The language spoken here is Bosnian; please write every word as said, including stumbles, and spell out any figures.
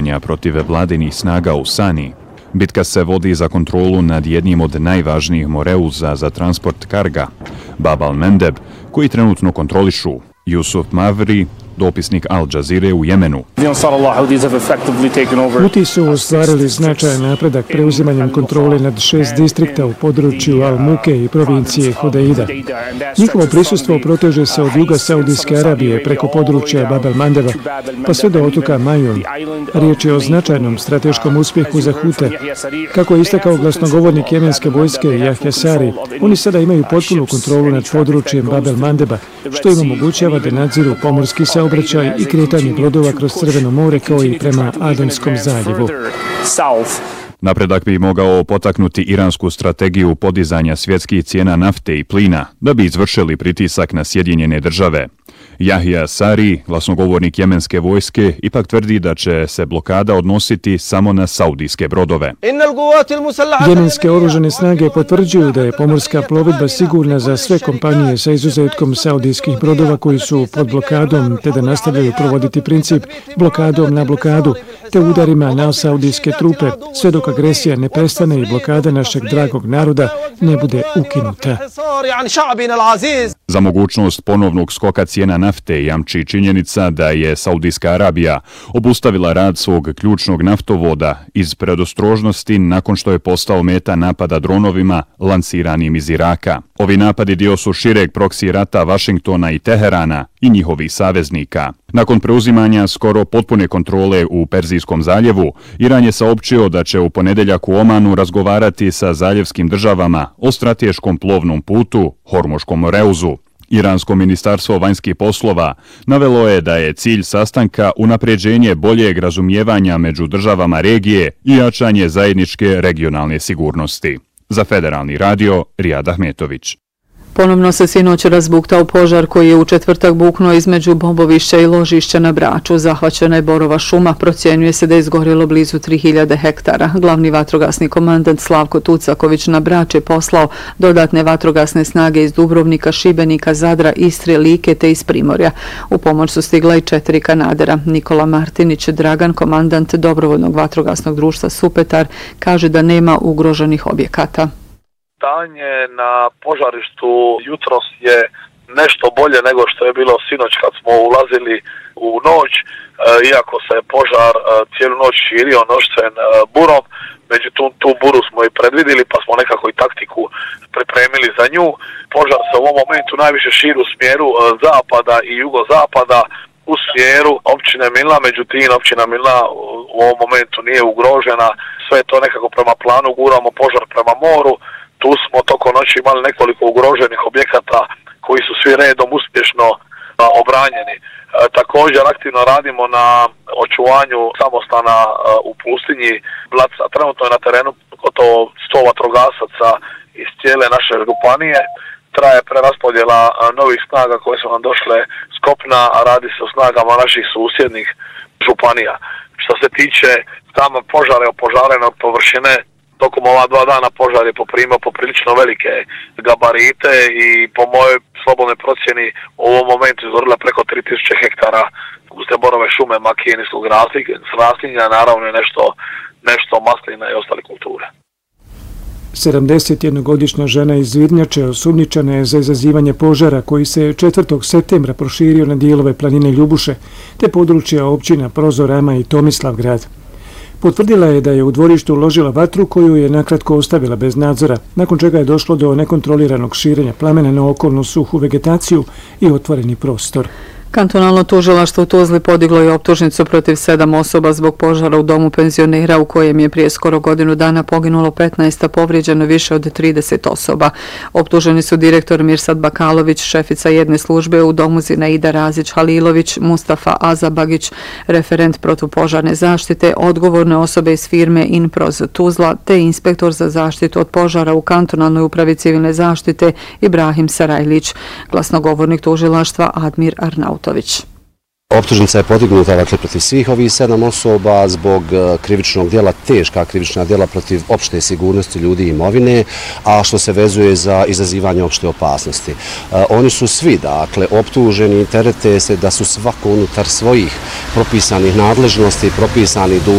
bombardovanja protiv vladinih snaga u Sani. Bitka se vodi za kontrolu nad jednim od najvažnijih moreuza za transport karga, Bab al-Mandeb, koji trenutno kontrolišu Jusuf Mavri, dopisnik Al Jazeere u Jemenu. Huti su ostvarili značajan napredak preuzimanjem kontrole nad šest distrikta u području Al-Muke i provincije Hodeida. Njihovo prisustvo proteže se od juga Saudijske Arabije preko područja Bab al-Mandeba pa sve do otoka Majun. Riječ je o značajnom strateškom uspjehu za Hute. Kako je istakao glasnogovornik jemenske vojske Jahja Sari, oni sada imaju potpunu kontrolu nad područjem Bab al-Mandeba, što im omogućava da nadziru pomorski saobraćaj i kretanje brodova kroz Crveno more kao i prema Adenskom zaljevu. Napredak bi mogao potaknuti iransku strategiju podizanja svjetskih cijena nafte i plina da bi izvršili pritisak na Sjedinjene države. Jahja Sari, glasnogovornik jemenske vojske, ipak tvrdi da će se blokada odnositi samo na saudijske brodove. Jemenske oružane snage potvrđuju da je pomorska plovidba sigurna za sve kompanije sa izuzetkom saudijskih brodova koji su pod blokadom, te da nastavljaju provoditi princip blokadom na blokadu, te udarima na saudijske trupe, sve dok agresija ne prestane i blokada našeg dragog naroda ne bude ukinuta. Za mogućnost ponovnog skoka cijena nafte jamči činjenica da je Saudijska Arabija obustavila rad svog ključnog naftovoda iz predostrožnosti nakon što je postao meta napada dronovima lansiranim iz Iraka. Ovi napadi dio su šireg proksi rata Vašingtona i Teherana i njihovih saveznika. Nakon preuzimanja skoro potpune kontrole u Perzijskom zaljevu, Iran je saopćio da će u ponedeljak u Omanu razgovarati sa zaljevskim državama o strateškom plovnom putu, Hormuškom moreuzu. Iransko ministarstvo vanjskih poslova navelo je da je cilj sastanka unapređenje boljeg razumijevanja među državama regije i jačanje zajedničke regionalne sigurnosti. Za Federalni radio, Rijad Ahmetović. Ponovno se sinoć razbuktao požar koji je u četvrtak buknuo između Bobovišća i ložišća na Braču. Zahvaćena je borova šuma, procjenjuje se da je izgorjelo blizu tri hiljade hektara. Glavni vatrogasni komandant Slavko Tucaković na Brač je poslao dodatne vatrogasne snage iz Dubrovnika, Šibenika, Zadra, Istre, Like te iz Primorja. U pomoć su stigla i četiri kanadera. Nikola Martinić Dragan, komandant Dobrovoljnog vatrogasnog društva Supetar, kaže da nema ugroženih objekata. Stanje na požarištu jutros je nešto bolje nego što je bilo sinoć kad smo ulazili u noć, iako se požar cijelu noć širio noćcem burom. Međutim, tu buru smo i predvidili pa smo nekako i taktiku pripremili za nju. Požar se u ovom momentu najviše širi u smjeru zapada i jugozapada, u smjeru općine Milna, međutim općina Milna u ovom momentu nije ugrožena. Sve to nekako prema planu guramo požar prema moru. Tu smo tokom noći imali nekoliko ugroženih objekata koji su svi redom uspješno a, obranjeni. E, također aktivno radimo na očuvanju samostana a, u pustinji Blaca. Trenutno je na terenu gotovo sto vatrogasaca iz cijele naše županije. Traje preraspodjela a, novih snaga koje su nam došle s kopna, a radi se o snagama naših susjednih županija. Što se tiče tamo požare opožarene od površine, tokom ova dva dana požar je poprimao poprilično velike gabarite i po mojoj slobodnoj procjeni u ovom momentu izgorila preko tri tisuće hektara guste borove šume, makije, niskog raslinja, naravno je nešto, nešto maslina i ostale kulture. sedamdesetjednogodišnja žena iz Vidnjače osumnjičena je za izazivanje požara koji se četvrtog septembra proširio na dijelove planine Ljubuše te područja općina Prozorama i Tomislavgrad. Potvrdila je da je u dvorištu uložila vatru koju je nakratko ostavila bez nadzora, nakon čega je došlo do nekontroliranog širenja plamena na okolnu suhu vegetaciju i otvoreni prostor. Kantonalno tužilaštvo u Tuzli podiglo je optužnicu protiv sedam osoba zbog požara u domu penzionera u kojem je prije skoro godinu dana poginulo petnaest, a povrijeđeno više od trideset osoba. Optuženi su direktor Mirsad Bakalović, šefica jedne službe u domu Zinaida Razić Halilović, Mustafa Azabagić, referent protupožarne zaštite, odgovorne osobe iz firme Inproz Tuzla, te inspektor za zaštitu od požara u kantonalnoj upravi civilne zaštite Ibrahim Sarajlić. Glasnogovornik tužilaštva Admir Arnaut. Optužnica je podignuta dakle, protiv svih ovih sedam osoba zbog krivičnog djela, teška krivična djela protiv opšte sigurnosti ljudi i imovine, a što se vezuje za izazivanje opšte opasnosti. E, oni su svi dakle, optuženi, terete se da su svako unutar svojih propisanih nadležnosti, propisanih